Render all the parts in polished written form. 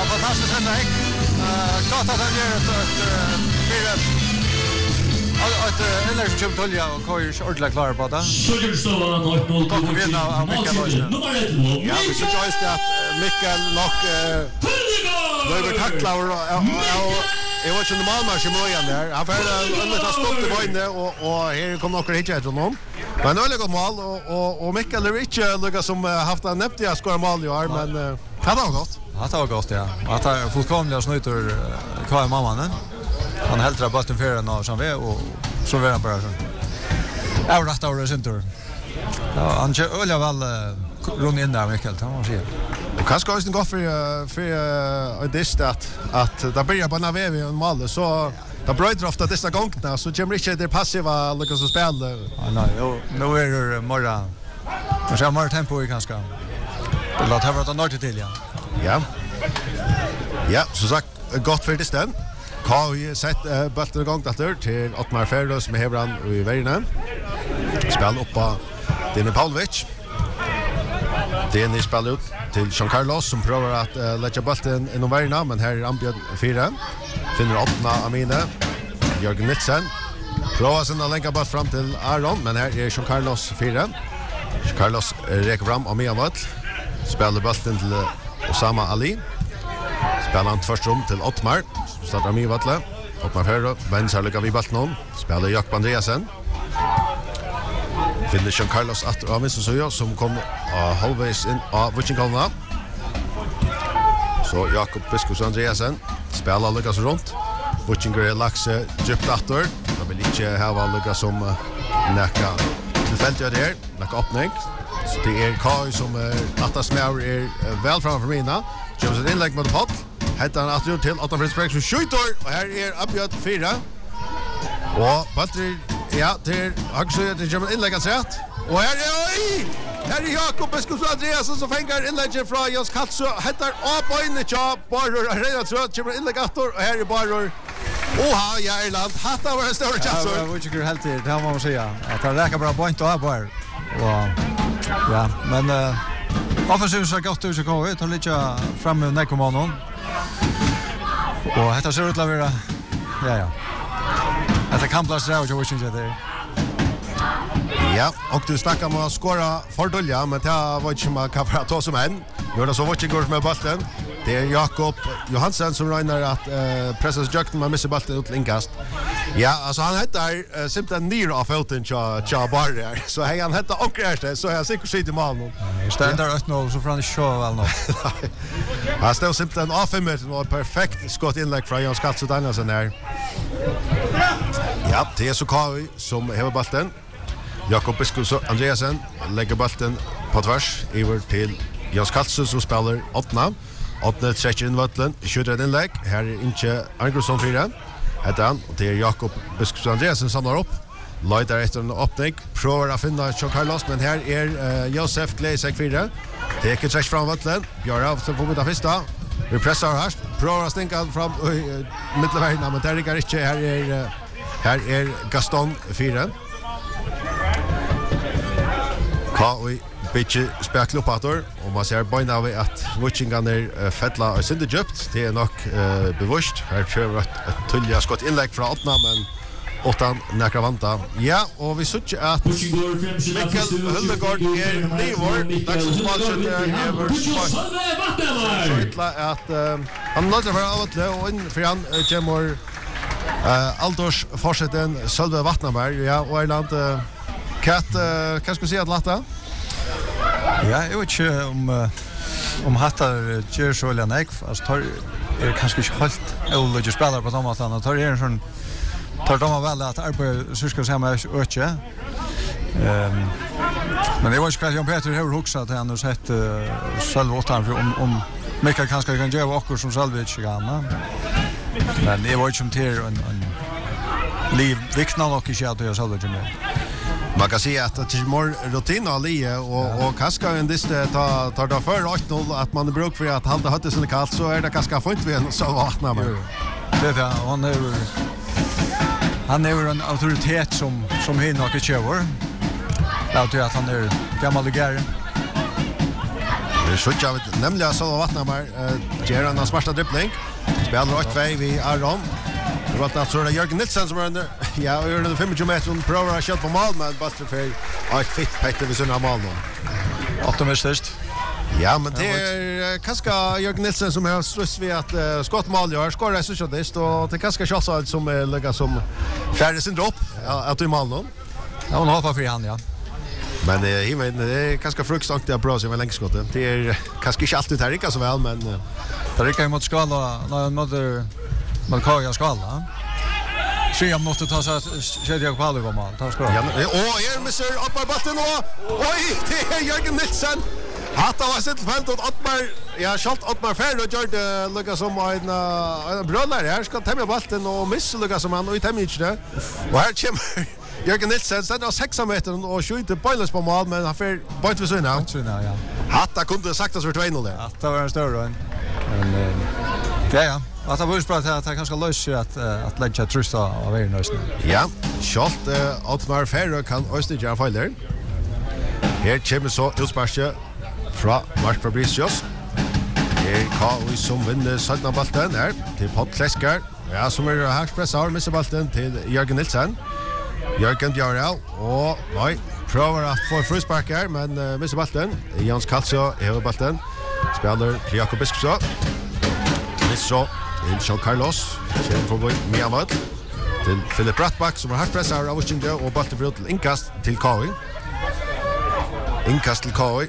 fantastiskt sändning. Gott att han gör ett inlägg som Tulja och Kojers ordentligt klara på det. Söderstaden 0-0 till vinna av Mikael Løysen. Ja, vi så just det att Mikael nog över tacklar och jag var inte normalmatch i början där. Han får stopp i början och här kommer några hit efter honom. Men det är gott mål och Mikael är inte lika som haft en näppt att skåra mål i år men det var gott. Det var gott ja. Att han fullkomligt snyter kvar mamman. Han helt rabatten för den och som vi och så var han bara så. Jag rätt över center. Ja, han kör öliga väl runt in där Mikael, han måste säga. Och kanske är det gott för det att det börjar på när vi är mål så det bryter ofta dessa gångerna så kommer inte det passiva lyckas att spela. Nej, nu är det morgon. Kanske har mer tempo i kanske. Det låter vara att nå till ja. Ja. Ja, så sagt gott för det sten. Har vi sett bulten igång där till Ottmar Färlös med Hebran i vägen. Spel upp på Dini Pavlovic. Dini spelar ut till Jean Carlos som provar att lägga bulten in i vägen men här är Ambjörn 4. Finner Ottna Amine. Jörgen Nilsen. Provar sen att lägga boll fram till Aron men här är Jean Carlos 4. Jean Carlos räcker fram och med boll. Spelar bulten till Osama Ali. Spelar han först rum till Ottmar. Startar med Vatle. Ottmar Ferro. Vänster lyckas vid bollen. Spelar Jakob Andreasen. Finner Jean Carlos att Amis och som kom halvvägs in av Vuchinkalna. Så Jakob Biskus Andreasen. Spelar lyckas runt. Vuchinger Laxe djupt åter. De vill inte ha lyckas som näka tillfälligt där. Näka öppning. Så det är Kai som Attasmär är väl framför mina. James ett inlägg mot Pott. Hettar han åter till Otto Fritzberg som skjuter och här är Abjad 4. Och Patrik ja till Axel till James inlägg att rätt. Och här är Jakob Biskus Andreasen som fänger inlägget från Jens Katsu. Hettar upp in i jobb bara redan så att James inlägg åter och här är bara oha ja Irland. Hatta var en större chans. Jag vet inte hur helt det här måste säga. Att han räcker bra point och bara. Ja, men offensivt så gott ut så går ut och lite fram med Nekomanon. Och detta ser ut att vara ja. Att det kan plats där och jag vet inte det. Ja, och du snackar om att skåra för Dölja, men det var inte man kan få ta som en. Nu är det så vad går med bollen. Det är Jakob Johansson som räknar att pressas jökten man missar bollen ut inkast. Ja, alltså han heter simpelt ner av foten cha barrier. Så han heter Okreste så jag säkert sitter med honom. Ständer 8-0 så från show väl nå. Han står simpelt av 5 meter och perfekt skott inlägg från Jens Katsu Danielsen här. Ja, det är så Kai som har bollen. Jakob Biskus Andreasen lägger bollen på tvärs över till Jens Katsu som spelar Ottna. Ottna stretcher in bollen, skjuter ett inlägg. Här är inte Angersson 4. Heter han, och det är Jakob Biskus Andreasen som samlar upp. Leiter efter en öppning, provar att finna Jean Carlos, men här är Josef Gleisek 4. Teker stretch fram bollen, gör av som får med första. Vi pressar här, provar att stänka fram i mittenvägen, men det är inte. Här är Gaston 4. Kai Bitche speklopator och man ser bara av att Vuchingan fettla och synte djupt. Det är nog bevisst. Här kör ett Tulja skott inlägg från Ottna men åttan näkra vanta. Ja, och vi ser att Mikael Hullegård är nivår. Tack så mycket att han låter för av och in för han kommer Aldors fortsätter Sölve Vattnaberg. Ja, och Irland Kat kan ska säga att lata. Ja, jag vet inte om hattar gör så eller nej. Alltså tar är kanske inte helt olika spelare på de matcherna. Tar är en sån tar de väl att arbeta så ska säga med öke. Men det var ju Jan Peter har huxat att han har sett själv åt om Mikael kanske kan göra också som Salvage gärna. Men det var ju som till en liv vikna nog inte att jag Salvage med. Man kan säga att det är mer rutin och lie och kanske en diste tar då för 8-0 att man bruk för att hålla hötte sin kallt så är det kanske fint vi så vattnar man. Det är han är en auktoritet som hin och köver. Jag tror att han är gammal gär. Skjutja nämligen så Vattnamar ger en smarta dribbling. Spelar 8-2 vid Aron. Det var att så Jörgen Nilsson som är ja, gör den 25 meter provar att skjuta på mål men bara för att fitt Peter vid såna mål då. Optimistiskt. Ja, men det är kanske Jörgen Nilsson som har stress vid att skottmål gör skårar så det och det kanske Charles som lägger som färdig sin dropp att i mål då. Ja, hon hoppar för han ja. Men det är ganska fruktansvärt att bra sig med längdskottet. Det är kanske inte alltid här så väl men det rycker mot skala när man kan skala. Så jag måste ta så kedja på alla mål. Ta skala. Ja, och missar upp på bollen och oj, det är Jörgen Nilsson. Hatta var sitt fält och Ottmar, ja, skalt Ottmar färd och gör det lucka som en bröllare här ska ta med bollen och missa lucka som han och i tämligen. Och här kommer Jörgen Nilsson ständer av 6 meter och skjuter bollen på mål men han får bort vid syna. Ja. Hatta kunde sagt oss för 2-0 där. Hatta var en större en. Ja. Att det var bra att kanske lösa att lägga trust av er nästan. Ja, skalt Ottmar färd kan Östergärd faller. Här kommer så utsparske fra Mark Fabricius. Kai som vinner södna bollen här till Paul Kleskar. Ja, som är här pressar missar bollen till Jörgen Nilsson. Jörgen Björn och nej, provar att få frispark här men missar bollen. Jans Kalsö har bollen. Spelar Jakob Biskopsson. Så till Jean Carlos. Känner för Miamat. Till Philip Brattback som har här pressar av Washington och bollen för till inkast till Kai. Inkast till Kai.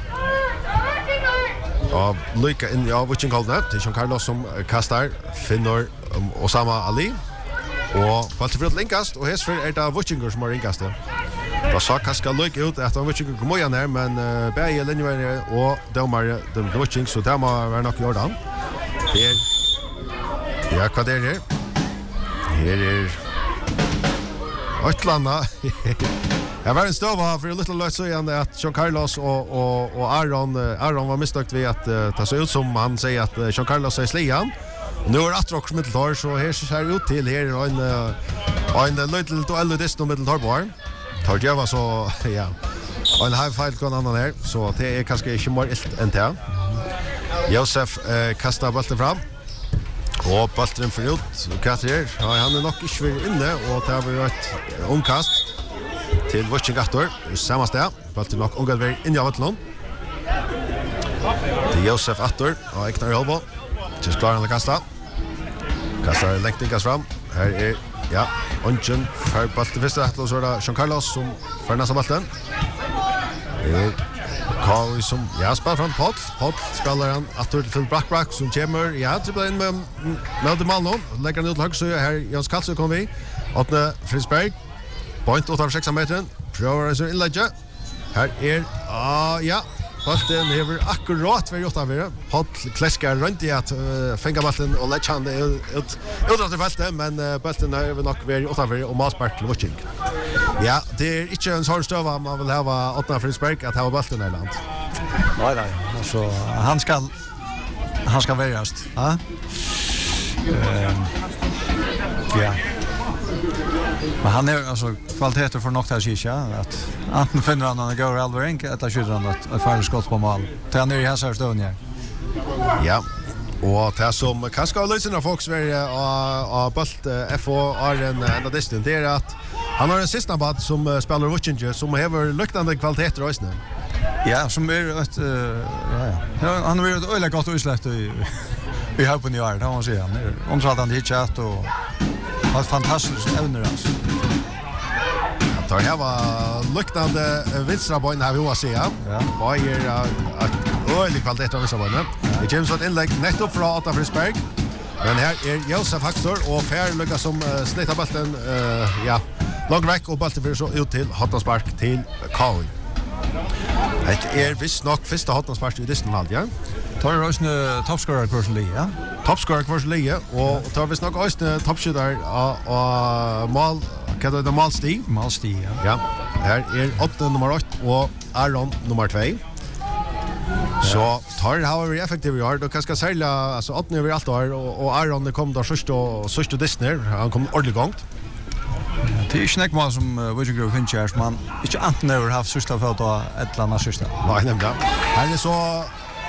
Och Luka in ja Witching Cold till Jean Carlos som kastar finner Osama Ali och Baltifrot Linkast och häsför är det Witchinger som har inkast. Då sa Kaska Luka ut att han Witchinger kommer igen här men bäge linjen och domar den Witching så där må vara nog Jordan. Det är ja vad det är. Här är Ötlanda. Jag var en stova för lite lös så igen att Jean Carlos och Aron var misstänkt vid att ta sig ut som han säger att Jean Carlos är slian. Nu är Atrox mitteltor så här ser det ut till här en liten to eller det står mitteltor bar. Tar jag var så ja. Och en high fight går annan där så det är kanske inte mer ilt än det. Josef kastar bollen fram. Och bollen för ut. Katter, han är nog inte för inne och det har varit ett omkast. Till Washington i samma ställe. Bollen nog ungefär in i vattnet. Till Josef Attor och Eknar Holbo. Just klarar han kasta. Kastar längtingas fram. Här är ja, Onchen för bollen första att så där Jean Carlos som för nästa bollen. Kai som ja spelar från Paul spelar han Attor till Brackback som kommer ja till in med Malmö lägger han ut högt så här Jans Kalsö kommer vi. Åtne Frisberg. Point 8-6 meter. Prøver så inlegge. Her ja. Bollen hever akkurat ved 8 meter. Paul Kleskar rundt i at fenga bollen og legge han ut til feltet, men bollen hever nok ved 8 meter og malspark til Witching. Ja, det er ikke en sånn støve man vil hava Åtna Frisberg at hava bollen i land. Nej. Altså, han skal verjast. Ja. Ja. Men han är alltså kvaliteter för något här sista att antingen finner han går Alvarink eller skjuter han ett färre skott på mål. Det han är i hans här stående här. Ja. Och det som kanske har lösningar folk Sverige och Bolt FO är en distant det är att han har en sista bad som spelar Witchinger som har luktande kvaliteter också. Ja, som är ett han har ett öle gott utsläpp i hoppen i år, det måste jag säga. Han är omsatt hitchat och har fantastiskt evner alltså. Det här var luktande vinstra bojen här vi har se. Ja. Vad är att öle kvalitet av vinstra bojen. Det kommer så ett inlägg nettopp från Åtna Frisberg. Men här är Josef Hackstor och Fär lyckas som snittar bollen ja, långt väck och bollen för så ut till Hattanspark till Kai. Det är visst nog första Hattanspark i Disneyland, ja. Tar ju också toppscorer kurs lige, ja. Toppscorer kurs lige och tar visst nog också toppskytter och mål kan det målstig. Målstig, ja. Ja. Här är 8 nummer 8 och Aron nummer 2. Så tar har vi effektivt gjort och kanske sälja alltså 8 över allt och Aron kom då först och Disney han kom ordentligt gångt. Det är inte något som Witchinger finns man inte antingen över haft sista foto ett eller annat sista. Nej, nämligen. Här är så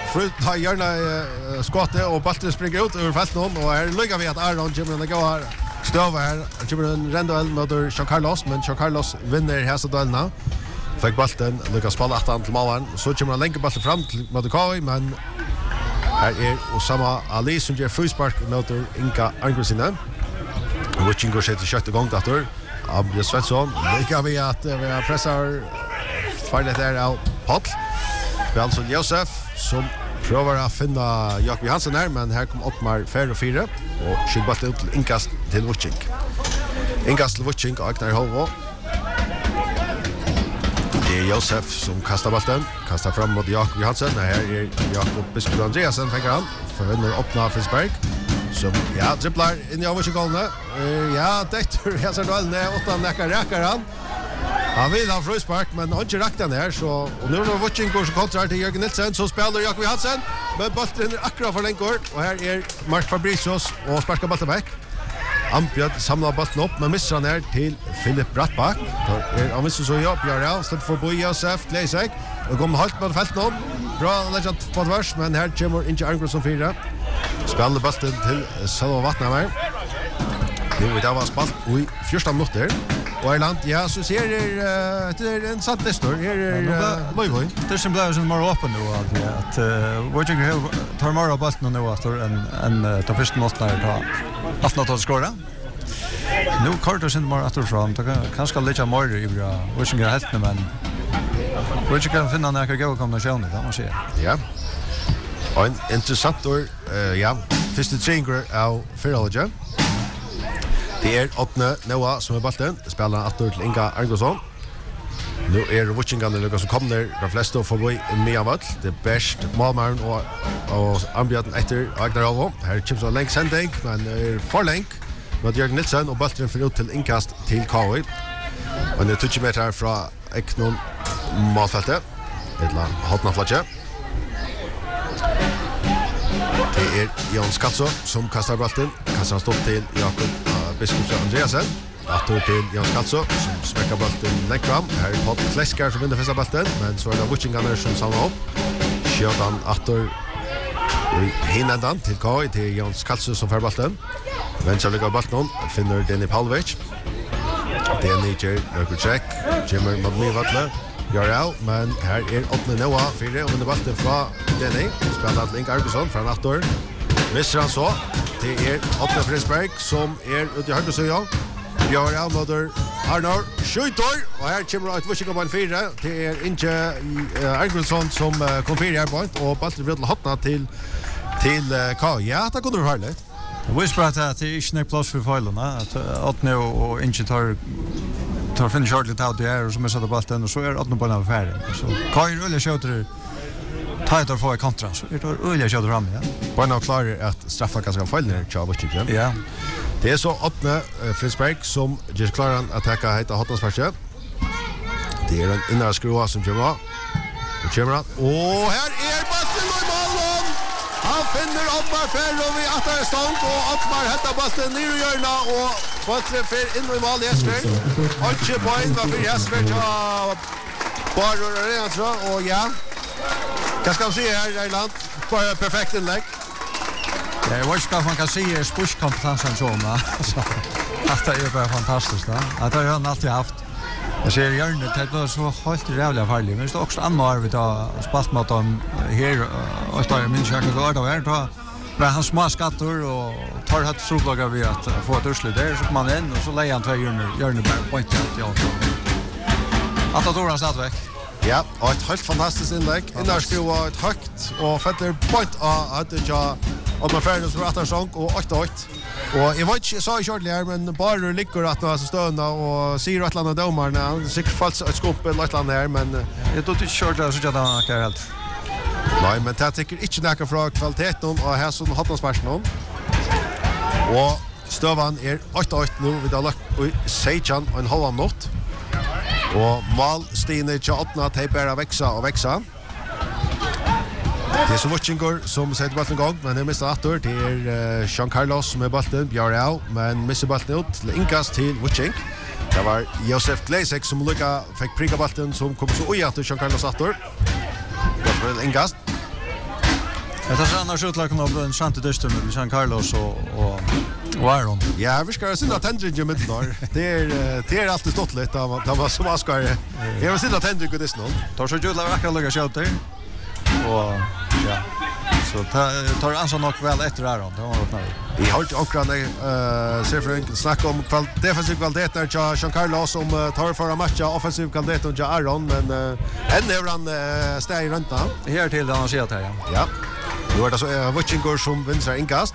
Frut har gärna skottet och bollen springer ut ur fältet och här lyckas vi att Aron kommer att gå stöva här. Kommer en renduell mot Jean Carlos, men Jean Carlos vinner hela duellen. Fick bollen, lyckas spela åt till målen. Så kommer han lägga bollen fram till mot Kai, men här är Osama Ali som ger frispark mot Inka Angresina. Watching går sätter skott igång där. Abbe Svensson, lyckas vi att vi pressar farligt där av Paul. Björnsson Josef som prövar att finna Jakob Hansen här, men här kom Ottmar 4-4 och skjuter ut till inkast till Watching. Inkast till Watching och Agnar Hovo. Det är Josef som kastar bollen, kastar fram mot Jakob Hansen. Här är Jakob Biskop Andreasen fänger han. Förvinner öppna Frisberg. Som dribblar in i Watching-gållen. Det är så duellen, 8 näckar räcker han. Han vill ha frispark, men han inte rakt den här. Så, och nu är Watching går så kontrar till Jörgen Nilsen, så spelar Jakob Hansen. Men bollen är akkurat för länkor. Och här är Mark Fabricius och sparkar bollen väck. Ambjörn samlar bollen upp, men missar han här till Filip Brattback. Han missar så jobb, gör det. Släpper förbi Josef Gleisek. Och kommer halt med fältet om. Bra legend på tvers, men här kommer inte Arngren som 4. Spelar bollen till Salva Vattnammer. Nu är det var spalt i 14 minuter. Och Erland, så ser det är en satt listor. Här är Löjvoj. Det som blev som mer öppen nu att Watching tar mer av bollen nu än ta första målet där ta att ta skora. Nu Carter sin mer att fram. Kanske lite mer i Watching helt men Watching kan finna några goda kombinationer där man ser. Ja. Och intressant då första träningen av Ferrolja. Det är Ottne Noah som är bollen. Spelar åter till Inga Arngosson. Nu är Watchingan Lucas som kommer. De flesta får gå med av allt. Det bäst Malmön och Ambjörn efter Agnar Alvo. Här chips och länk sändning, men är för länk. Med Jörgen Nilsson och bollen för ut till inkast till KV. Och det touch meter från Eknon målfältet. Ett land hotna flatje. Det är Jan Skatso som kastar bollen. Kastar stopp till Jakob Biskop Andreasen. Attor till Jan Skatso som smäcker bollen längst fram. Här är Paul Kleskar som vinner första bollen, men så är det Watchingarna som samlar upp. Sjödan Attor hinändan till Kai till Jan Skatso som får bollen. Vänster ligger bollen finner Denny Pavlovic. Denny ger några check. Jimmer Madmi Vattler. Gör men här är Ottne Noah 4 och vinner bollen från Denny. Spelar till Inga Arngosson från Attor. Missar han så. Det är Ottne Frisberg som är ute i höger sida. Gör av mot Arnor skjuter och här kommer ett Watching på en 4. Det är inte Arngosson som kom 4 här point och bollen vill hotna till K. Ja, det kunde du höra lite. Vi spelar att det är inte plats för fejlarna. Att Ottne och inte tar finish ordentligt out där och så missar det bollen och så är Ottne på en affär. Så K är rulla skjuter tajtar för kontra så är det rulla skjuter fram ja. Bara nog klar att straffa ganska fel när Chava Chicken. Ja. Det är så Ottne Frisberg som just klarar att attacka heter Hotnarsfärsjö. Det är en inre skruva som kommer. Och här är bollen i målen. Han finner Ottmar Ferro vid attare stånd och Ottmar hämtar bollen ner i hörna och bollen för in i mål i Esfjärd. 8 poäng var för Esfjärd Baror Arena tror jag och ja. Vad ska man säga här i Irland? Bara perfekt inlägg. Jag vet inte vad man kan säga spushkompetensen så att det är bara fantastiskt. Att det har han alltid haft. Jag ser Jörnet, det är så helt rävliga farligt. Men det är också andra vi tar spalt mot dem här och står min kök och då är det med hans små skatter och tar ett soldagar vi att få ett urslut där så kommer man in och så lägger han 2 Jörnet bara på inte att då har han satt väck. Ja, och ett helt fantastiskt inlägg. Innan skruva ett högt och fetter point att det ja och man färdas för att han och 8-8. Och jag vet inte så shortly här men bara ligger att nå så stönda och ser att landa domarna säkert falls ett skop eller ett land här men jag tror inte short så jag då kan helt. Nej, men det tycker inte näka från kvaliteten och här som Hotnarsfärsjö. Och stövan är 8-8 nu vid alla och Sejan och en halv minut. Och målstine till Ottna tejpar växa och växa. Det är så Watchingar som sätter bollen igång, men det missar Attor. Det är Jean Carlos som är bollen, Bjarau, men missar bollen ut till inkast till Watching. Det var Josef Gleisek som fick pricka bollen som kom så oj att Jean Carlos Attor. Det var inkast. Jag tar annars utlag kunna bli en chans dystum med Jean Carlos och Aaron. Ja, vi ska synda tendring i mitten där. Det är alltid stått lite av vad som askar. Jag vill synda tendring i dess någon. Tar så utlag verkar lägga skjuter. Och ja. Så tar ansvar nog väl efter Aaron. Det var något när. Vi har inte akkurat ser för en snack om defensiv kvalitet där Jean Carlos som tar förra matchen offensiv kvalitet och Aaron men än är han stäj i ränta. Här till den ser här. Ja. Nu är det så Watchingor som vinner inkast.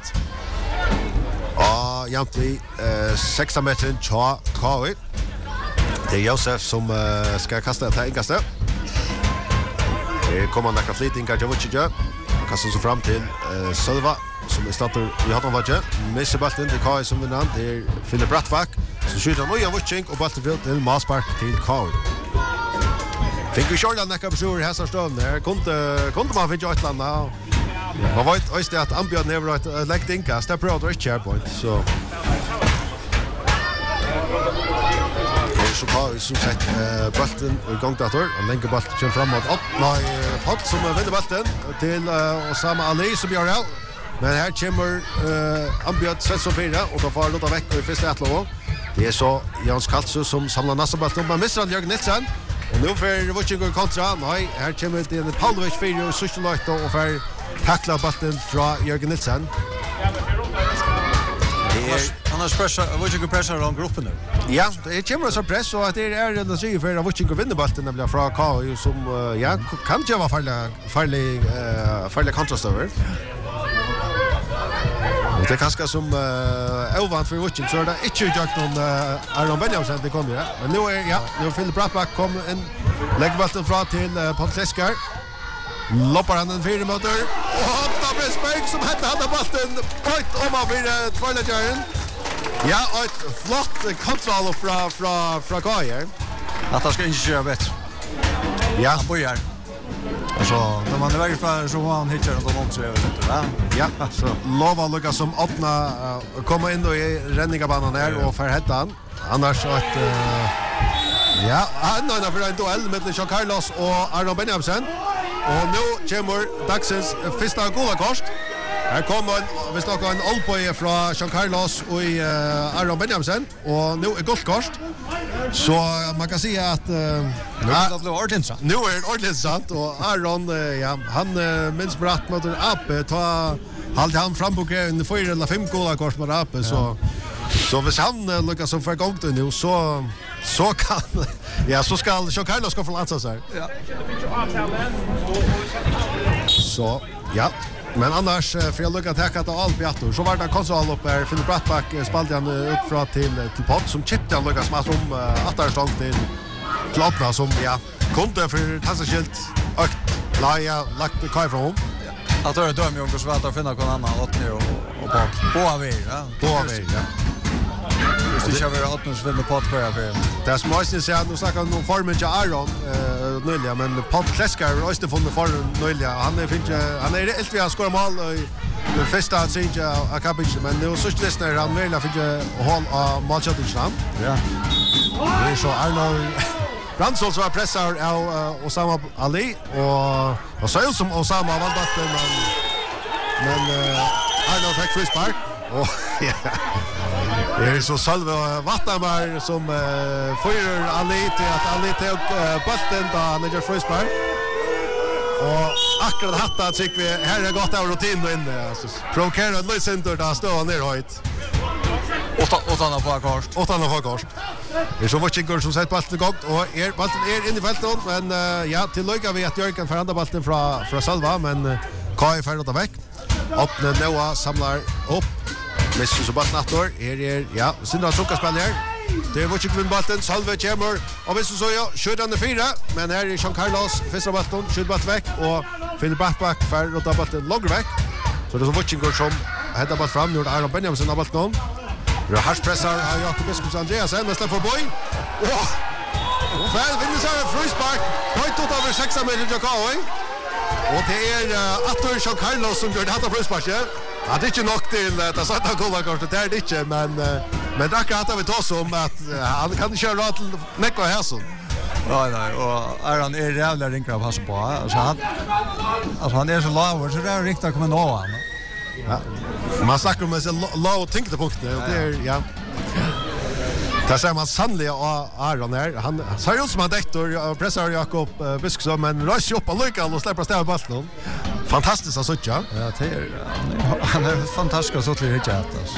Och jämt vi 16 meter KV. Det är Josef som ska kasta ett inkast. Det kommer några flytningar till Watchinger. Kastar så fram till Sölva som startar i hatan vatje. Missar bollen till Kai som vinner. Det finner Brattback. Så skjuter han och Watching och bollen till Maspark till Kai. Fick vi Jordan näka på sjur här så stånd där. Kunde man finna ett landa. Man vet just att Ambjörn never ett läggt inkast. Det bra att SharePoint så. Så Kai som sagt bollen igång dator och lägger bollen kör framåt. Nej, Pott som vinner bollen till Osama Ali som gör det. Men här kommer Ambjörn sätts och fyra och då får låta väck i första atlo. Det är så Jans Kaltsu som samlar nästa bollen men missar Jörgen Nilsson. Och nu för Watching kontra. Nej, här kommer det en Paulvich för och Sushleit och för tackla bollen från Jörgen Nilsson. Annars Watching pressar om gruppen nu. Ja, det kommer så press och att det är den sig för Watching vinner bollen nämligen från KU som ja kan ju vara farlig kontrastöver. Och det kanske som ovant för Watching så det inte jag någon Aaron Benjamin det kommer ja. Men nu är nu Philip Brattback kom en läggbollen från till Potleskar. Loppar han en fyra motor och hoppar med spänk som hade bollen ut om av tvåläggaren. Ja, ett flott kontroll från Kajer. Att han ska inte köra bättre. Ja, han börjar. Så när man är väg för så han hittar någon om så jag vet inte va. Ja, så lova Lucas som öppna komma in då i ränningabanan här och för hettan. Annars så att ja, han har för en duell mellan Jean Carlos och Aaron Benjamin. Och nu kommer dagsens första goda kort. Här kommer vi snackar en allboy från Jean Carlos och Aaron Benjamin och nu är golfkort. Så man kan säga att nu är det ordentligt. Nu är det ordentligt och Aaron ja, han minns bratt mot Ape ta halt han fram på grejen 4 eller 5 goda kort med Ape så hvis han lyckas som för gång nu så kan ja så ska Jean Carlos ska få lansa sig. Ja. Så ja. Men annars för jag lyckas täcka att allt Beato så var det konsol upp här Philip Brattback spaltade han ut från till Pott som chippade han lyckas med som åttarstånd till Kloppna som ja kunde för tassa skilt och laja lagt Kai från. Att det är döm jag också att finna någon annan åt ner och Pott. Båda vi ja. Båda vi ja. Det ska vara att nu vinner Pott för. Det som måste säga nu snackar om formen till Aaron Nölja men Pott Kleskar och Stefan med formen Nölja han är helt vi skora mål i den första säsongen av Capital men nu så lyssnar han väl att håll av matchen. Ja. Det är så Arnold Brandsol som pressar av Osama Ali och så som Osama vann bollen men Arnold fick frispark och ja. Det är så Salve Vattamar som får Ali till att Ali tog bollen då han gör frispark. Och akkurat hatta tycker vi här är gott av rutin då inne alltså. Provocera ett litet center där står ner höjt. Åttan av kort. Åttan av kort. Det är så Watching som sett bollen igång och bollen är inne i fältet men ja till lycka vi att Jörgen får andra bollen från Salva men Kai får ta väck. Öppna Noah samlar upp. Messi så bollen åter är ja Sindra Soka spelar här. Det är Watching med bollen Salve kommer och Messi så ja skjuter den 4 men här är Jean Carlos första bollen skjuter bollen väck och Philip Brattback för rota bollen långt väck. Så det är så Watching som headar bollen fram nu Aaron Benjamin har bollen. Det är harspressar av Jakob Biskops Andreasen nästan för boy. Och väl vinner sig en frispark. Point ut över 6 meter till Kai. Och det är Arthur Jean Carlos som gör det här frisparket. Ja, det är inte nog till att sätta kollakortet, det är det inte, men det är akkurat att vi tar som att han kan inte köra till Nekva Hässon. Nej, och Aron är jävla rinkar att passa på. Alltså han är så lav så det är riktigt att komma nå han. Ja. Man snackar om så low tyngdpunkter och det är ja. Där ser man sannliga Aron här. Han ser ut som han dektor pressar Jakob Biskson men rör upp och lyckas och släpper stäva bollen. Fantastiskt att söka. Ja, det är han är fantastisk att söka det alltså.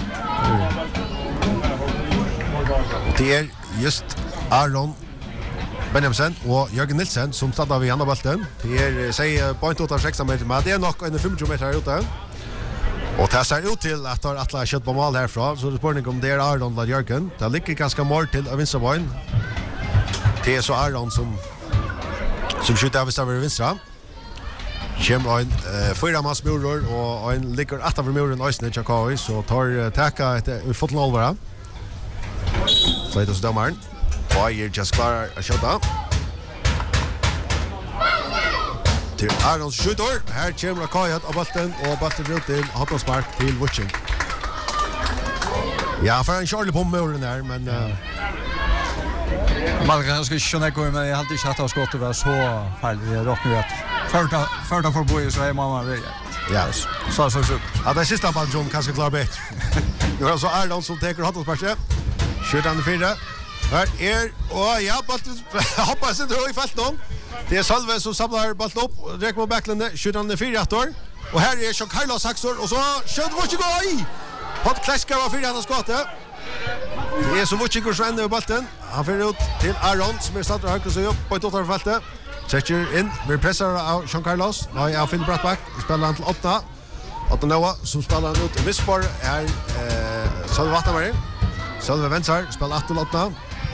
Det är just Aron Benjamin och Jörgen Nilsen som startar vid andra bollen. Det är säger point out av 6 meter men det är nog en 25 meter ute. Och det ser ut till att har alla kött på mål härifrån så det spårning om det är Aron eller Jörgen. Det ligger ganska mål till av vänstra boyn. Det är så Aron som skjuter av vänstra. Kommer en fyra mans murer och en ligger åt av muren Ösne Chakoi så tar täcka ett fotbollsmål. Så det är så domaren. Och är just klar att skjuta. Till Arons skjuter. Här kommer Kajat av bollen och bollen ut till Hattonspark till Wutching. Ja, för en Charlie på muren där men man kan ska köra gå men jag har inte sett att skottet var så farligt. Jag rockar vet. Första för boy så är mamma väl. ja. Så. Ja, det sista på John kanske klar bättre. Nu har så Arnon som tar Hattonspark. Skjuter han fyra. Här är och ja, bollen hoppas inte i fält någon. Det är Salve som samlar bollen upp, räcker på backlande, skjuter han 4-1 och här är Jean Carlos Saxor och så skjuter Wutching i. Pot Klaska var 4 skottet. Det är så Wutching som ändrar bollen. Han för ut till Aron som är startar högt så upp på ett återfältet. Sätter in med pressar av Jean Carlos. Nej, jag finner Brattback. Spelar han till 8. 8 Noah som spelar han ut. Missbar är Salve Vattenberg. Salve Vensar spelar 8-8.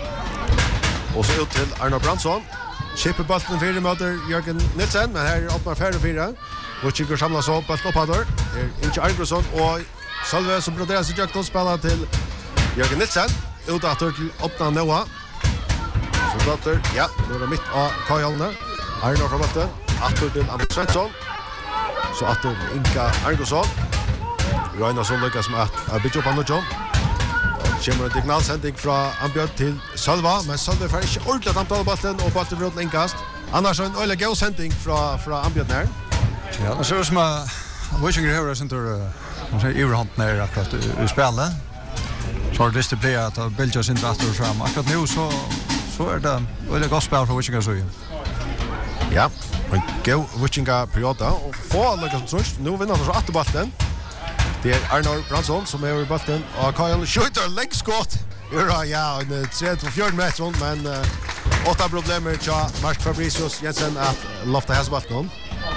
Och så ut till Arno Brandsson. Chipper bollen fyra möter Jörgen Nilsen, men här öppnar 4-4. Wutching samlas upp, bollen upp här. Inte Argresson och Salve som broderar sig Jökton spelar till Jörgen Nilsen. Ut åter till öppna Noah. Så pratar, ja, nu är det mitt av Kajalne. Arno från bollen. Åter till Anders Svensson. Så åter Inka Argresson. Ragnar som lyckas med att bygga upp Andersson. Kommer en dignalsändning från Ambjörn till Sölva, men Sölva får inte ordentligt antal bollen och bollen för ett inkast. Annars en öle god sändning från Ambjörn här. Ja, det ser ut som att Wutching har sin tur överhand när akkurat i spelet. Så har det disciplinerat att Belgia sin rätt och fram. Akkurat nu så är det öle gott spel för Wutching så. Ja, en god Wutching-period och få lyckas som nu vinner han så 8 bollen. Det är Arnold Brandsson som är i bollen och Kyle skjuter läggskott. Ja, en 3-4 meter men 8 problemer till Mark Fabricius Jensen att lofta hans bollen.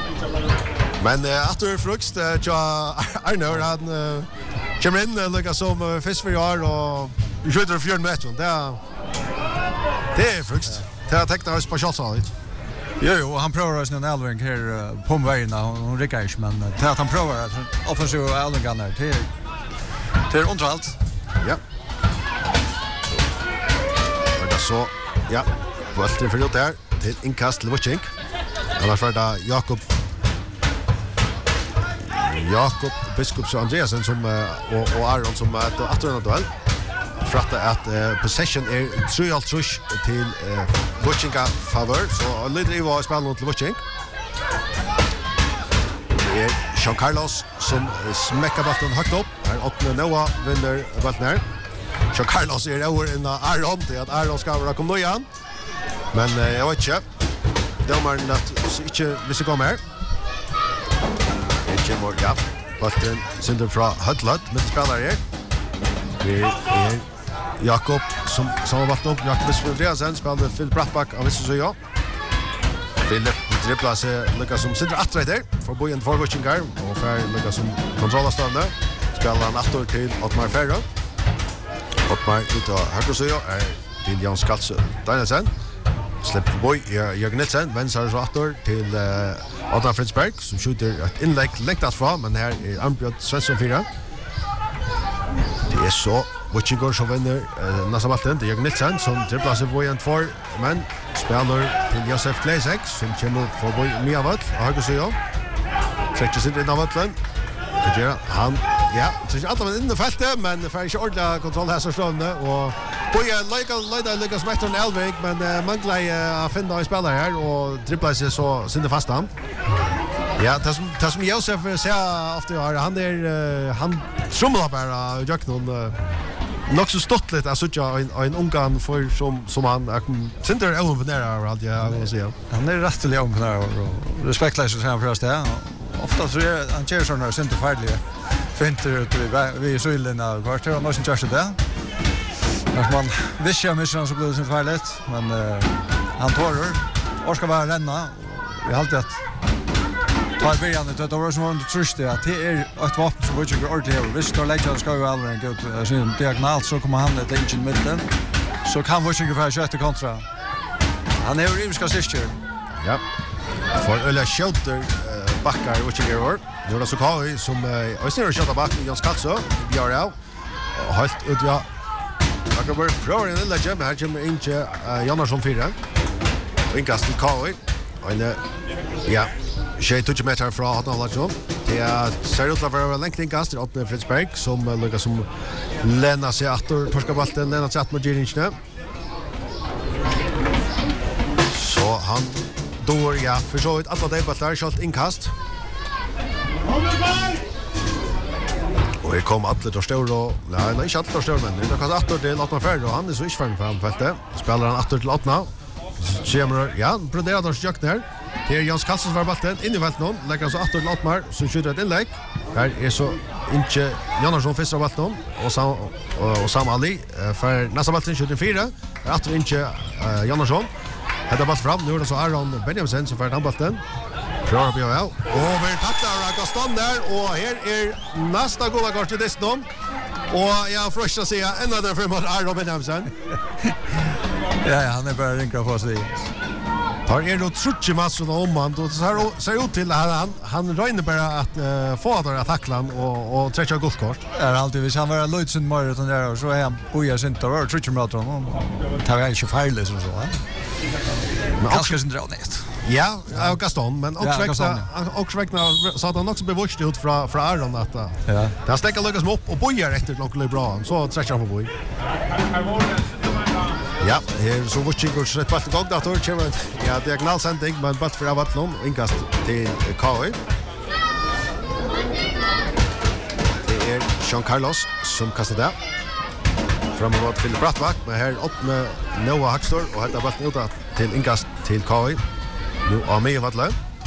Men efter frukt till Arnold han kommer in lika som fisk för år och skjuter 4 meter. Det är frukt. Det har tecknat oss på chansen. Jo, han prövar oss en Elving här på vägen. Hon rycker inte, men till att han prövar att offensiv Elving där till ontralt. Ja. Och det så, ja, bollen för ut där till inkast till Wutching. Annars var det Jakob Biskops och Andreasen som och Aron som att återna duell. Fratta att possession är 3-3 till Wutchinga favor så lite i vad spelar till Wutching. Det är Jean Carlos som smäcker bollen högt upp. Här åtta Noah vinner bollen här. Jean Carlos är över in Aron till att Aron ska vara komma igen. Men jag vet inte. Domaren att inte visst komma här. Det kommer ja. Bollen sitter från Hödlöt med spelare. Det är Jakob som har varit upp. Jakob Andreasen spelade Philip Brattback av vissa så ja. Philip dribblar sig lyckas som sitter atträtter för bojen för Wutchingar och för lyckas som kontrollavstående. Spelar han åter till Ottmar Ferro. Ottmar ut av höger så är till Jan Skalsö. Danielsen släpper boy Jörgen Nilsen vänder så åter till Adrian Fritzberg som skjuter ett inlägg längt fram men här är Ambjörn Svensson 4. Det är så Wutching som vinner nästa bollen till Jörgen Nilsen som dribblar sig på en 2 men spelar till Josef Klesek som kommer för boy Miavall och höger så ja. Sätter sig in av bollen. Det gör han. Ja, så är inte alla inne i fältet men det får inte ordentlig kontroll här så slående och Boja Lucas Metron Elvik, men manglar finna en spelare här och dribblar sig så synte fast han. Ja, det som Josef ser ofta han han trumlar bara jag någon nog så stottligt att söka en ungan för som han synte även på nära allt jag vill säga. Han är rättligt om på och respektlös så här först det. Ofta så han kör såna synte färdiga. Finter ut vi så illa vart det någon som kör det. Att man visste jag missan så blev det så farligt, men han tårar och ska vara renna. Vi har alltid att ta i början det var som en trust det att det är ett vapen som vi inte ordentligt över. Visst då lägger ska ju aldrig gå sin diagonal så kommer han det inte i mitten. Så kan vi inte för köta kontra. Han är ju ska sist. Ja. För Ölla Shelter backar och tycker år. Nu då så kan vi som och ser skjuta back i Jans Katso. Vi är out. Halt ut ja. Jag kan bara prova en lilla gem här som inte Jonasson 4. Inkast till Koi. Och ja, 20 meter från han har lagt. Det ser ut att vara längt inkast åt Fridsberg som Lucas som Lena sig åter torska bollen Lena satt med Girinchne. Så han då ja, försökt alla de bollar skott inkast. Och det kom alla då står och nej inte alla står men det kan åter till att man färd och han är så inte fram fältet. Spelar han åter till åtna. Kommer ja, broderar då sjukt där. Det är Jans Karlsson var bollen in i fältet någon. Lägger så åter till åtmar så skjuter ett inlägg. Här är så inte Jonasson fiskar bollen och Sam Ali för nästa bollen skjuter 4. Åter inte Jonasson. Hade boll fram nu då så Aaron Benjamin som för handbollen. Prövar på väl. Och vi tacklar Gaston där och här är nästa goda kort i dessutom. Och jag första säga en av den för mot Aaron Benjamin. Ja, han är bara rinka på sig. Tar då trutche massor om man då så ser ut till han räknar bara att få där att tackla och träcka gott kort. Är alltid vi kan vara Lutzen mer utan där och så är han boja inte och trutche med honom. Tar jag inte fel så så. Men kanske inte dra net. Ja, Gaston, men också väckna så att han också bevårst ut från Aaron att ja. Han stäcker Lucas upp och bojar efter något bra så träcker han på boj. Ja, här så vart jag så ett gång då tror jag ja, diagonal sändning men bara för Avatlon inkast till KI. Det är Jean Carlos som kastar där. Framåt till Brattback men här upp med Noah Hackstor och hade bollen ut till inkast till KI. Nu är med Vatle.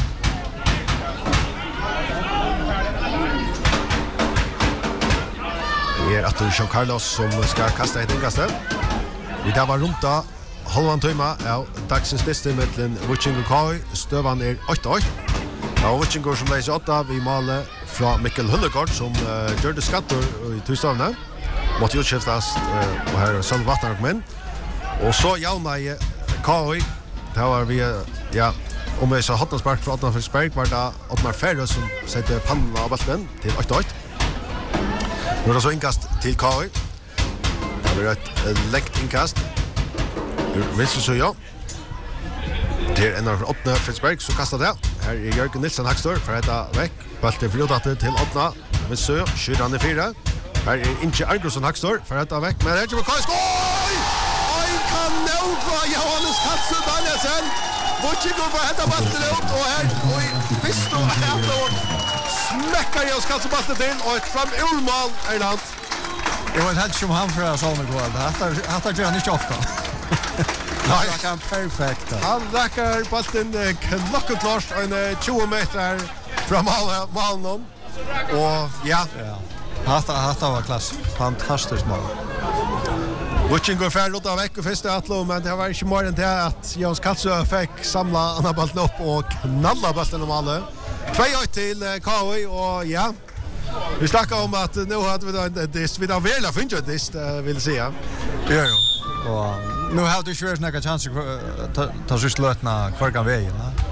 Det är att Jean Carlos som ska kasta ett inkast. Vi där var runt då halvan timme av dagsens bästa mellan Witching och Kai stövan är 8-8. Ja, Witching går som läser 8 vi mål från Mikkel Hullegård som gör det skatter i Tustavne. Måste ju skiftas och här så vattnar kom och så jauna i Kai där var vi ja om vi så hade spark från Adolf Fridsberg var det Otmar Ferro som sätter pannan av bollen till 8-8. Nu är det så inkast till Kai. Det är ett läckt inkast. Visst så ja. Det är en av åtta Fridsberg så kastar det. Här är Jörgen Nilsson Hackstor för att ta väck. Bollen förlorat till åtta. Visst så skjuter han i 4. Här är inte Argosson Hackstor för att ta väck. Men det är ju Kai skoj! Oj, kan nå från Johannes Katsen Danielsen. Vårtjigor får hämta bollen ut och här oj, visst då här smäckar jag Katsen bollen till och ett fram urmål är det. Det var helt som han för så med mål. Hatta gör han inte ofta. Nej, jag kan perfekt. Han räcker bollen knockout en 20 meter från målen. Och ja. Hatta var klass. Fantastiskt mål. Witching går färdigt av veckan första atlo men det var inte mer än det att Jans Katsö fick samla andra bollen upp och knalla bollen om alla. 2-1 till KI och ja. Vi snackar om att nu hade vi det vi har väl funnit det vill säga. Ja. Och nu har du ju snackat chans ta så slutna kvar vägen.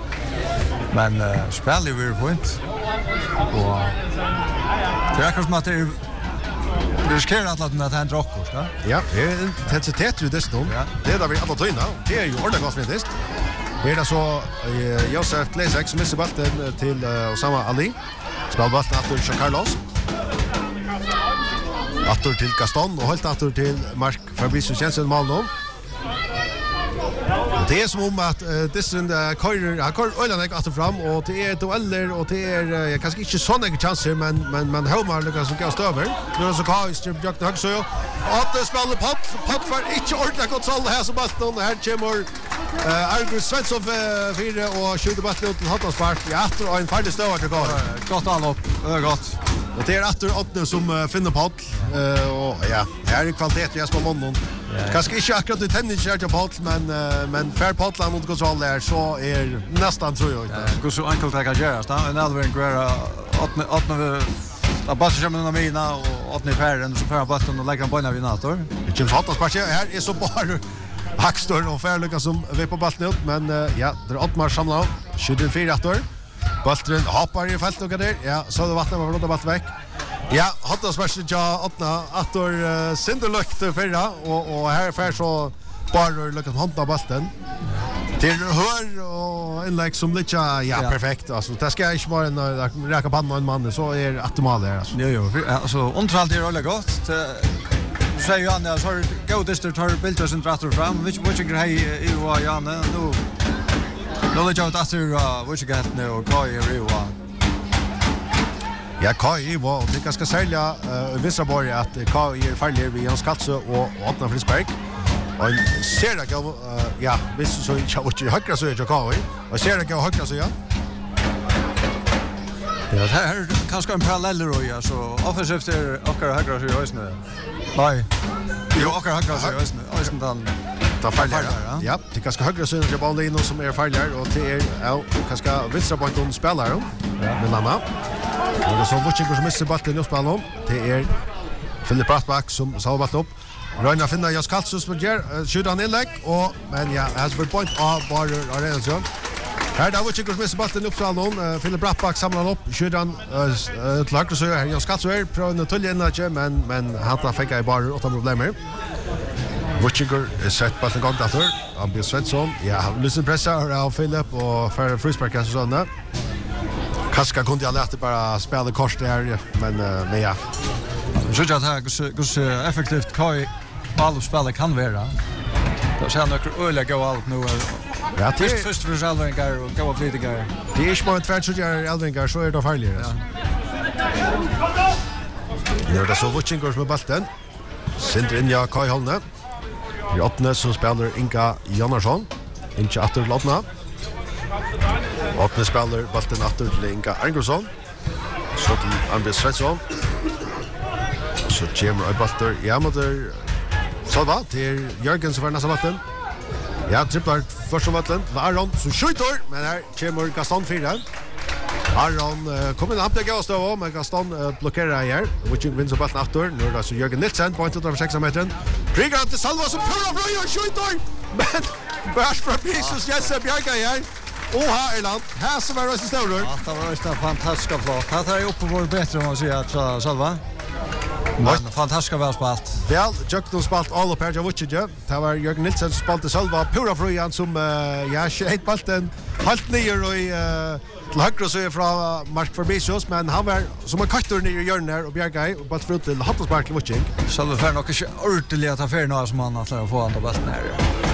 Men spelar vi point. Och det är kanske att det riskerar att han drockar, va? Ja, det är intensitet ju dessutom. Det är där vi alla tvinna. Det är ju ordentligt faktiskt. Det är så Josef Lesex som missar bollen till Osama Ali. Spelar bollen till Jean Carlos. Attor till Gaston och helt attor till Mark Fabricio Jensen Malmö. Det är som om att Distrin han kör Öland åter fram och det är dueller och det är kanske inte såna chanser men man Helmar lyckas så gå över. Nu så kan ju strip jack hög så att det spelar pop för inte ordentligt kontroll här så bara här kommer Argus Svensson för och skjuter bara ut till Hattarspark. Ja, och en färdig stövar till går. Gott anlopp, gott. Och det är Arthur Otte som finner Paul och ja, här är kvalitet i Jesper London. Kanske inte akkurat i tennis på Paul men fair Paul mot kontroll där så är nästan tror jag. Går så enkelt det kan göras. En Alvin Guerra åtna av bassjammen av mina och åtna färden så för bollen och lägga bollen vid nator. Det känns hot att sparka här är så bara Hackstor och Fairlucka som vi på bollen ut men ja, det är Ottmar samlar. Skjuter 4-8. Bollen hoppar i fält och där. Ja, så det vattnet var runda bort väck. Ja, hade smärsligt ja åtta attor Sinderlukt förra och här för så bara lyckas hanta bollen. Det hör och en like som lite ja perfekt alltså det ska inte vara en räka panna en man så är optimal där alltså. Jo alltså ontralt är det gott. Säger ju Janne så har Godester tar bilder sin trattor fram which grej i var Janne nu lägger jag att which get nu och Kai är ju Ja, Kai var och det ganska sälja vissa borg att Kai är farlig vid Jans Katse och Atna Frisberg. Och ser det gå ja, visst så inte och högra så är det Kai. Och ser det gå högra så ja. Ja, det här kanske en parallell då ja så offensivt är och högra så är det. Nej. Jo, och högra så är det. Och sen ta farligare. Ja, det kanske högra så är det bollen som är farligare och det är ja, kanske vänstra backen spelar då. Med Lama. Och det så Vuchenko som missar bollen och spelar om. Det är Filip Brattback som salvar bollen upp. Röna finna Jas Kaltsus med ger skjuter han inlägg och men ja, has for point av bara Arenasson. Här där Vuchenko som missar bollen upp spelar om. Filip Brattback samlar upp skjuter han till höger så här Jas Kaltsus prövar att tulla inlägg men han fick i bara åtta problem. Vuchenko sett bollen gång där. Ambjörn Svensson. Ja, lyssnar pressar av Filip och för Frisberg så sådana. Kaska kunde jag lätt bara spela kort där men ja. Så jag att hur effektivt Kai ballspel kan vara. Då ser några öliga gå ut nu. Ja, först för Alvingar och gå flytiga. Det är smart för att göra Alvingar så är det farligare. Nu det så Vuchenko med bollen. Sindre in ja Kai Holne. I åttende som spelar Inga Jonasson. Inte åter Lottna. Åttende spelar bollen åter till Inga Arngosson. Så till Andreas Svensson. Så kommer bollen. Ja, moder Salva till Jörgen som var nästa bollen. Ja, tripplar första bollen. Aron så skjuter men här kommer Gaston 4. Aron kommer upp till Gaston men Gaston blockerar här. Which vinner bollen åter. Nu är det så Jörgen Nilsson på 1,6 meter. Krigar till Salva som pullar från och skjuter. Men Bärs från Jesus Jesse Björka här. Oha Erland, här som är rösten större. Ja, det var rösten fantastiska flott. Det här är uppe på bättre om man säger att Salva. Men fantastiska välspalt. Väl, Jökton spalt all upp här till Vuchenko. Det var Jörgen Nilsson som spalte Salva. Pura Fröjan som, ja, skjeit balten halvt nyer och till högre så är från Mark Fabricius. Men han var som en kattor nere i hjörnet och Björgaj och balt frut till Hattarspark till Vuchenko. Salva för nog inte ordentligt att affär några som han att få andra balten här.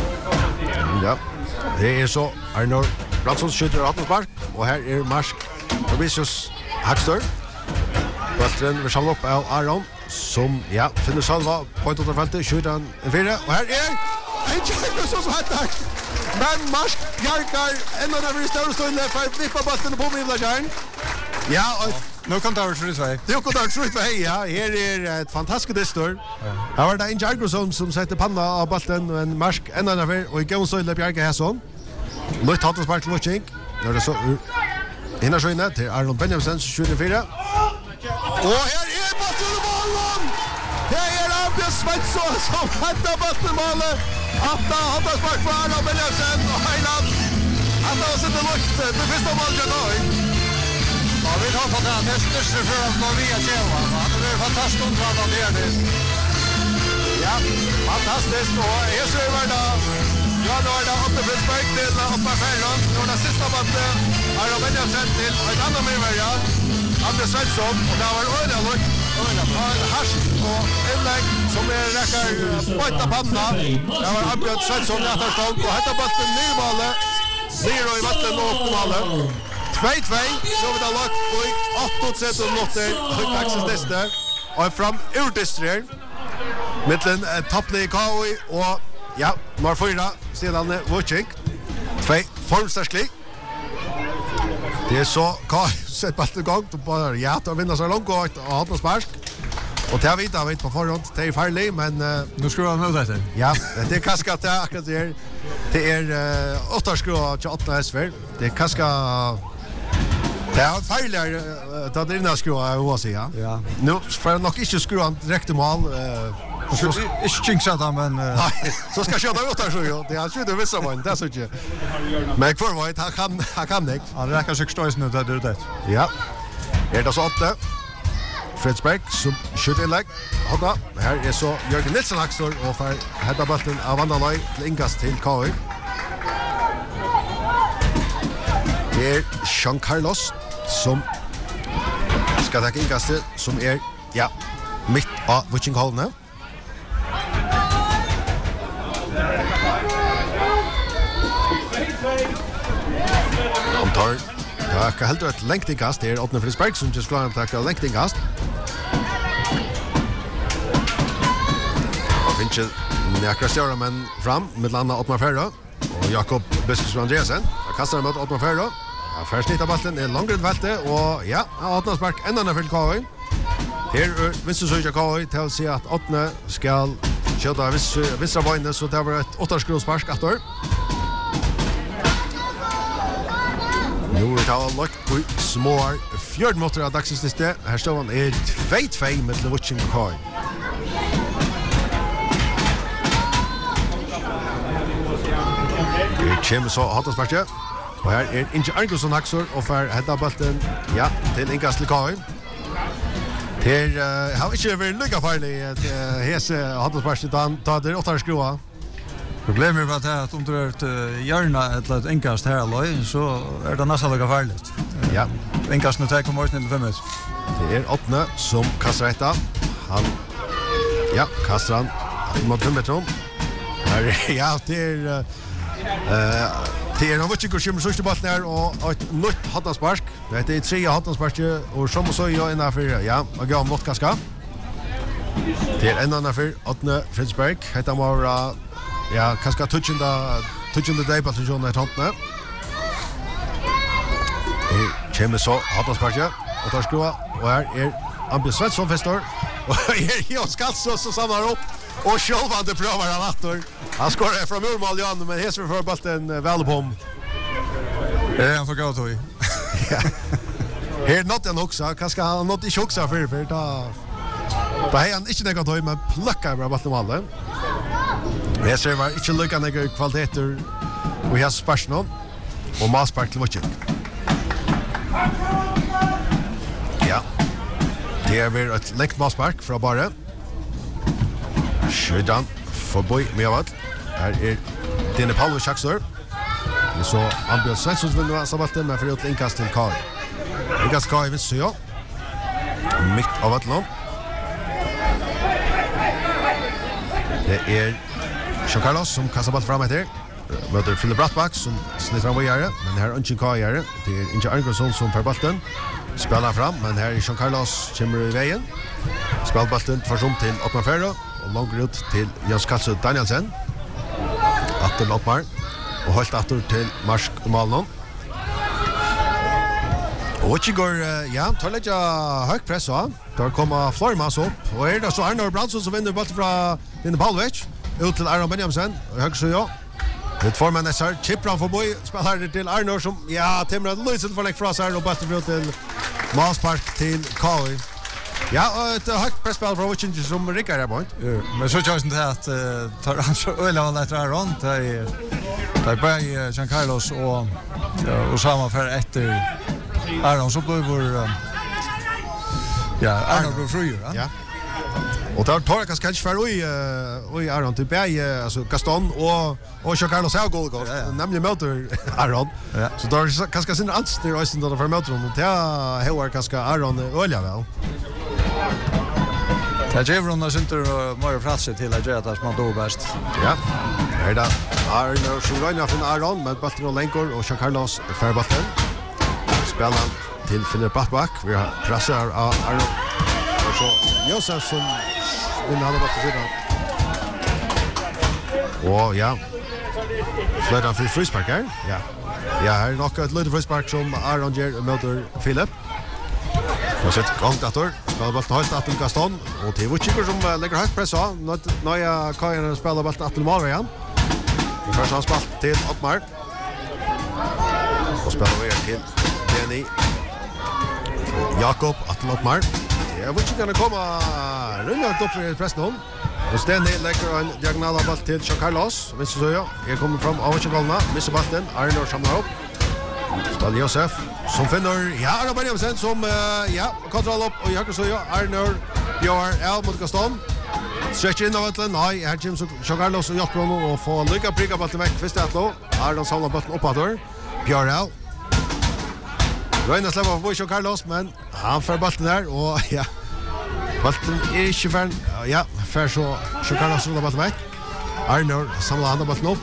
Ja, det är så. Arnor Bransson skjuter Hattarspark och här är Mark Fabricius Hackstor. Balten vi samlar upp av Aron. Som, ja, finner Salva på ett återfältet, skjuter han en 4 och här är en Jörgen som hattar men Marsk Jarkar en av de större stående för att flippa bollen på Mivlagern. Ja, och nu kan det vara Trudvej. Det kan det vara Trudvej, ja. Här är ett fantastiskt distor. Här var det en Jarkar som sätter panna av bollen och en Marsk en av de och i gång stående Bjarke Hässon. Lutt Hattarspark till Vuchenko. Nu är det så hinner så inne till Arnold Benjaminsen, 24. Och här är bollen! Det är Ambjörn Svensson som hämtar bollen. Hattarspark för Arnold Benjaminsen och Heiland. Han har sett lukt. Det första målet jag har. Ja, vi har fått det största för att gå via Tjeva. Det är fantastiskt underbart att det är det. Ja, fantastiskt. Och här så är det ja, nu är det Otte Frisberg till Oppe Färland. Nu är det sista bollen. Arnold Benjaminsen till ett annat medverja. Ambjörn Svensson. Och det har varit öliga lukt. Harskt och inlägg som räcker på panna. Det var Ambjörn Svensson i återstånd och hetta bollen nyrmålet. Nero i vatten och målet. 2-2, så vi har lagt på 8-3 minuter. Högtaxens nästa. Och fram ur distrer. Mittlen topplig KOI och ja, nummer 4 sedan Vucik. 2 formstärsklig. Det är så KOI sett på alltid gång. Bara ja, då vinner så långt och har något spark. Och det vet jag på förhand. Det är farligt, men nu skruvar han ut det. Ja, det är kanske att det akkurat är. Det är 8 skruvar till 8 SVR. Det är kanske det är farligare att det är skruvar vad säga. Ja. Nu för nog inte skruva direkt i mål. Så är jinxa då men nej, så ska jag köra 8 så ju. Det är ju det vissa man, det är så inte. Men för vad han kan det. Han räcker sig stöjs nu där det. Ja. Är det så 8? Fredsberg som skjuter inlägg. Hodda, här är så Jörgen Nilsson Axtor och för hedda bollen av Vandalaj till inkast till KOI. Det är Jean Carlos som ska ta inkastet som är ja, mitt av Vucingholne. De tar jag kan helt rätt längt inkast. Det är Ottne Fredsberg som just klarar att ta längt inkast. Finns några stora män fram med landa Ottmar Ferro och Jakob Biskos Andreasen. Jag kastar mot Ottmar Ferro. Ja, först nitar bollen är långt ut fältet och ja, Ottmar spark ända för KOI. Här visst så jag KOI till sig att Ottne ska köra vissa bollar så det var ett 8-skruvspark efter. Nu är det all lagt på små fjärdmotor av dagslistet. Här står han är 2-2 med Levuchin KOI. Kjem så hatas partje. Och här är Inge Arngosson Haxor och för hedda bollen ja till Ingas till KOI. Till har inte varit lika farlig hese hatas partje då det 8 skruva. Problemet är att om du är ett hjärna eller ett inkast här alloj så är det nästan lika farligt. Ja. Inkast nu tar kommer in i 5 minuter. Det är Ottne som kastar detta. Han ja, kastar han mot 5 meter. Här ja, det är det är något som kommer så bort där och ett nytt hattanspark. Det är 3 hattanspark och som så jag innan för ja, och gå mot kaska. Det är en annan för Ottne Fredsberg. Heter man ja, kaska touching the day på John där hantne. Kommer så hattanspark och tar skruva och här är Ambjörn Svensson festor. Och här jag ska så samlar upp. Och självande prövar han åter. Han skorar från urmål Jan men Hesver för bollen väl på. Han får gå till. Ja. Här något en också. Kanske han något i chocksa för då. Då är han inte något höj men pluckar bra bollen alla. Hesver var inte lika några kvaliteter och har sparknat och Maspark till Vucik. Ja. Det är väl ett läkt Maspark från bara. Skjødan forbi med av alt. Her er Dine Paulus Schaxor. Vi så Ambjörn Svensson vinner av sabatten, men for til inkast til KOI. Inkast KOI vinner så ja. Mitt av alt nå. Det er Jean Carlos som kastar ball fram etter. Møter Philip Brattbach som snitt fram og gjør men her er ikke KOI gjør det. Det er Inge Arngosson som får ballen. Spelar fram, men her er Jean Carlos kommer i veien. Spelar ballen forsum til Ottmar Ferro. Og långt ut til Jens Katsu Danielsen. Atter Loppmar. Og holdt atter til Marsk Malnon. Og ikke går, ja, tar litt høyt press også. Der kommer Flormas opp. Og det så Arnor Brandsson som vinner bollen fra Dine Paulus. Ut til Aron Benjamsen. Og høyt så ja. Litt formen er her. Chipran forbi. Spiller til Arnor som, ja, Timrad Lysen får legge fra seg. Og bollen til Maspark til KOI. Ja, och ett högt presspel från Vucing som Rickard här point. Men så känns det att tar han så öle lätt här runt. Det är bara Jean Carlos och samma för efter Aron så blir vår ja, Aron går fri, ja. Och där tar jag kanske för oj Aron till bäge alltså Gaston och Jean Carlos har goal. Nämligen motor Aron. Så där kanske sin anster och sen då för motor och det har kanske Aron öliga väl. Det ger hon synter mer platser till att göra det som man då bäst. Ja. Här då. Arnold som rör från Aron med bollen och länkor och Jean Carlos för bollen. Spelar till Philip Brattbach. Vi har pressar av Aron. Och så Josef som vinner alla bollen. Och ja. Flädar för frispark här. Ja. Ja, här är nog ett litet frispark som Aron ger möter Philip. Jag sett gångdator. Spelar bollen helt att Gaston och det är Vucic som lägger högt press av. Nya Kajan spelar bollen att Malmö. Vi får han spalt till Ottmar. Och spelar vi till Jenny. Jakob att Ottmar. Jag vet inte kan komma runt upp för pressen. Och Stenny lägger en diagonal boll till Jean Carlos. Visst så ja. Jag kommer fram av Jean missar bollen. Arnold samlar upp. Spelar Josef som finner ja, Robin Jensen som ja, kontroll upp och jag så ja, Arnold gör El mot Gaston. Stretch in av vattnet. Nej, här James Jean Carlos och hjälper honom att få lycka pricka bollen väck först att då. Arnold samlar bollen uppåt då. Björn Röjna släpper på Jean Carlos men han får bollen där och ja. Bollen är inte för ja, för så Jean Carlos rullar bollen väck. Arnold samlar han bollen upp.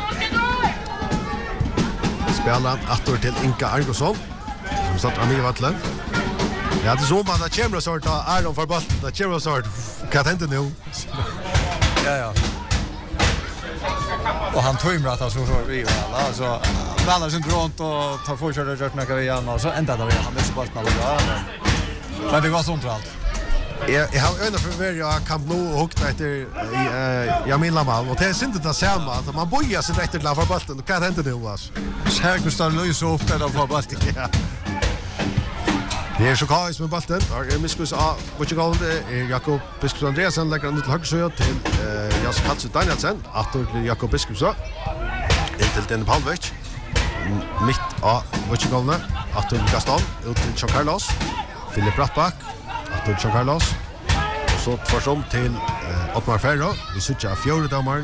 Spelar attor till Inka Argosson som satt av vattnet. Ja, det är så man att kämra sort av Aron för bollen. Det kämra sort kan hända nu. Ja. Och han tog att han så vi alla alltså alla som runt och tar fortsätter att göra igen och så ända där han missar bollen alla. Men det var sånt allt. Jag har öna för ver jag kan nu och hukta efter Jamil Lamal och det är synd att samma att man bojar sig efter la för bollen. Kan hända nu alltså. Sergio står lös upp där för bollen. Ja. Det är så kajs med bollen. Är miskus vad jag kallar Jakob Biskupsson Andreasen lägger den till höger till Jas Katsu Danielsen. Attor till Jakob Biskupsson. Till den Palvich. Mitt av vad jag kallar Attor till Gaston ut till Jean Carlos. Philip Brattbach. Attor Jean Carlos. Så tvärsom till Ottmar Ferro. Vi sitter fjärde domaren.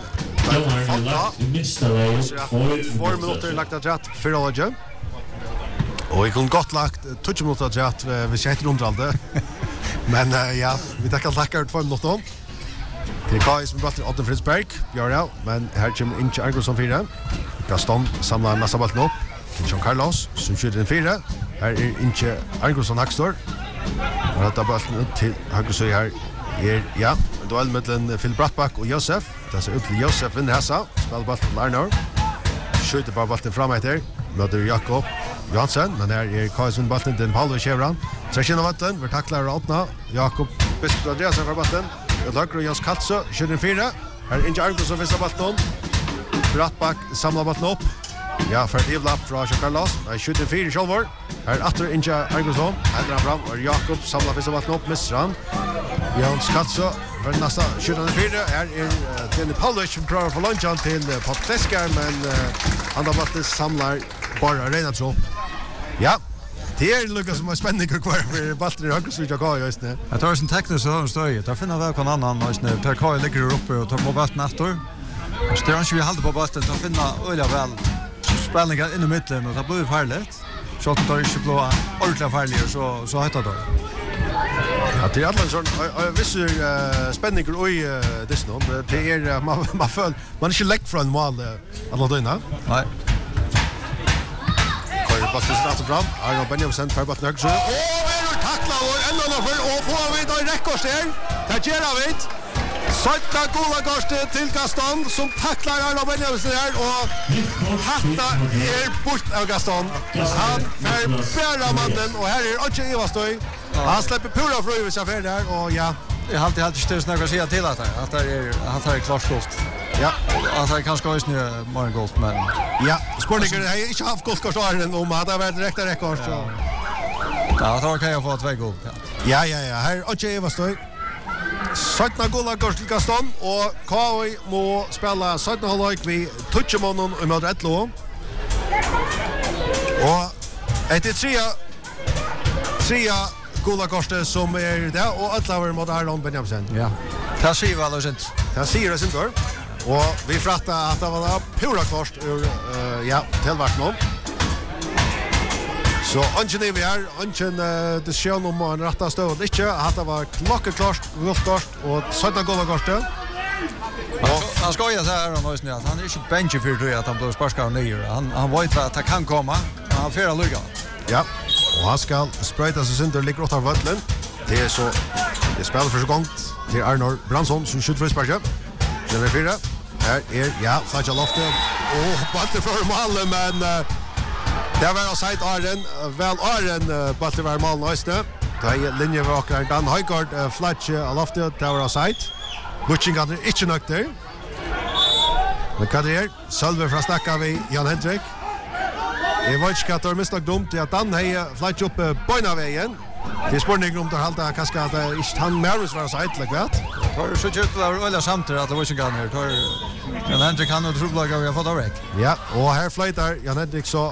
Två minuter lagt att rätt för alla. Och vi kunde gott lagt 20 minuter till att vi sätter underhållande. Men ja, vi tackar 2 minuter. Det är Kaj som brattar Otten Fridsberg. Björn men här kommer inte Argosson 4. Gaston samlar en massa bollen upp. Till Jean Carlos som skjuter en 4. Här är inte Argosson Hackstor. Och detta bollen ut till Hackstor här. Ja, duell mellan Phil Brattbach och Josef. Det ser ut till Josef vinner hessa. Spelar bollen till Arnold. Skjuter bara bollen framåt här. Möter Jakob Johansen, men här är Kajsson bollen till Paolo Chevron. Träschen av vatten, vi tacklar och öppna. Jakob Biskupsson Andreasen för vatten. Lager och Jans Katso, 24. Här är inte Argos som visar bollen. Brattbach samlar bollen upp. Ja, för ett ivlapp från Jean Carlos. Här 24 självor. Här är åter inte Argosson. Här drar han fram och Jakob samlar visar bollen upp. Missar han. Jans Katso för nästa 24. Här är Denny Paolo som klarar för lunchen till Potkläskar, men han har bollen samlar bara rena tropp. Ja, det är Lucas som är spännande kvar för bollen i höger så jag går just nu. Jag tar en teknisk så stöj. Där finner väl någon annan just nu. Tar Kaj ligger uppe och tar på bollen efter. Så det inte vi håller på bollen så finna öliga väl spelningar in i mitten och det blir farligt. Så att det inte blir ordentligt farligt så heter det. Ja, det är alla sån vissa spänningar i det nu. Det är man föll man är inte läckt från mål alla dagarna. Nej. Bollen startar fram. Arnold Benjamin för bollen höger. Och vi tacklar och ändå för och får vi då rekord där. Det gör vi. Sätta goda kort till Gaston som tacklar Arnold Benjamin här och hatta bort av Gaston. Han förbärar mannen och här är också Evastöj. Han släpper pura för sig affär där och ja. Jag har alltid störst några säga till att han tar klart skott. Ja, han tar kanske också nu morgon gott men ja, Sportinger har inte haft golfkortsåren om att det har varit direkta rekord så. Ja, då kan jag få 2 gol. Ja, här och Evastöj. 17 gola går till Gaston och KV må spela 17 halvlek vi touchar mannen och mot ett lå. Och ett tre gola kortet som är där och alla var mot Arnold Benjamin. Ja. Det ser väl ut. Det ser det inte. Och vi frattar att det var pura kort ur ja, tillvart någon. Så ønsken vi her, ønsken diskusjon om en rettet støv ikke, at det var klokkeklart, gullkort og 17 gullkortet. Han skojar så här och nu att han är inte bench för det att han blir sparskad ner. Han vet att det kan komma. Han får att lycka. Ja. Och han ska sprayta sig sönder ligger åt av vattnet. Det är så det spelar för gång till Arnor Bransson som skjuter frispark. Den är fyra. Här är ja, Flacha Lofte. Och bollen för mål men det var offside Arden. Väl Arden bollen var mål nästa. Då är linjevakaren Dan Højgaard Flacha Lofte det var offside. Butching hade inte nökt där. Men kan det Sölve från Snacka vi Jan Hendrik. Jag vet inte att det är misstag dumt att han har flytt upp på vägen. Det är spårning om det halta kanske att inte han Maris var så helt läggat. Tar så kött där alla samtidigt att det var inte kan här. Tar Jan Hendrik kan nog trubbla vi har fått avräck. Ja, och här flyttar Jan Hendrik så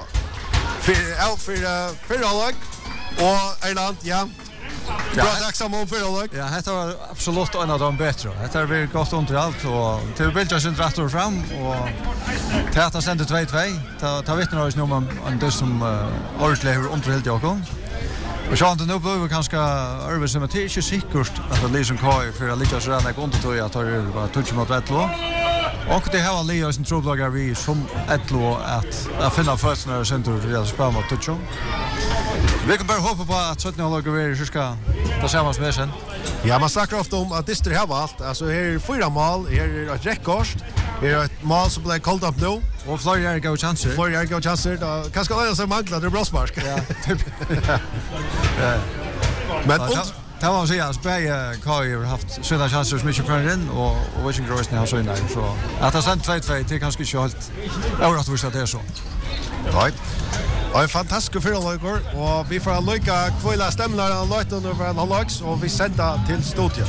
för lag och Erland ja. Bra tacksam om för lag. Ja, det var absolut en av de bättre. Det har vi gått under allt och till bilden sin rätt fram och Täta sände 2-2. Ta vet nog om det som ordentligt hur underhållt jag kom. Och så han nu behöver kanske över som att det är säkert att det liksom kvar för att lyckas redan jag inte tror jag tar det bara touch mot Etlo. Och det har Leo sin trubblagar vi som Etlo att finna fötterna och center det spela mot touch. Vi kan bara hoppa på att 17-åriga vi ska ta samman med sen. Ja, man snackar ofta om att Dister har valt. Alltså här är 4 mål, här är ett rekord. Här är ett mål som blir called up nu. Och Florian går chanser. Florian går chanser. Då kanske alla som manglar det bröstmark. Ja, typ. Men det var så jag spelar Kai har haft sådana chanser som mycket för in och Washington Royals har så inne så att det sen 2-2 det kanske inte helt överraskande att det är så. Right. En fantastisk förhållande och vi får lycka kvilla stämlar och låta under för en halvlax och vi sänder till studion.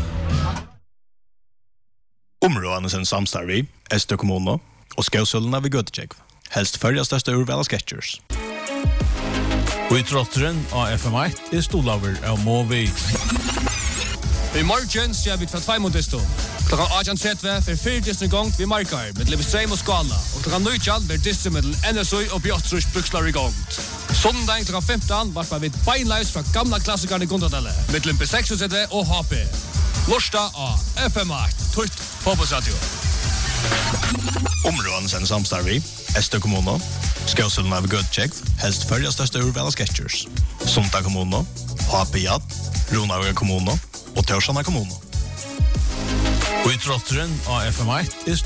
Områdene sin samstarv Øster kommune og Skausølene ved Gøtecek. Helst følges største urvel av Sketchers. Og i trotteren av FM1 stolaver av Movi. I morgen ser vi fra 2 mot Disto. Klokkan 18.30 for 4 gång vi markar med Levestrem og Skala. Og klokkan 19 blir Disto med NSU og Bjørtrus Brukslar i gång. Sondag klokkan 15 varpar vi beinleis fra gamla klassikerne i Gondadelle. Mittlen B6 og HP. Lorsta av FM8, Tøyt Fotbollsradio. Områdene sin samstarv Øster kommune, Skausølene ved Gøtecek, helst følges største urvel av Sketchers. Sondag kommune, HP Jad, Ronavga kommune og Tørsjana kommune. Og i trotteren av FM1